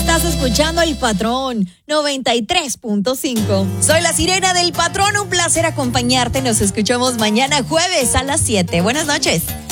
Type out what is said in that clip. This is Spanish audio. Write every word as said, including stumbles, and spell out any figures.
Estás escuchando El Patrón noventa y tres punto cinco. Soy la Sirena del Patrón. Un placer acompañarte. Nos escuchamos mañana jueves a las siete. Buenas noches.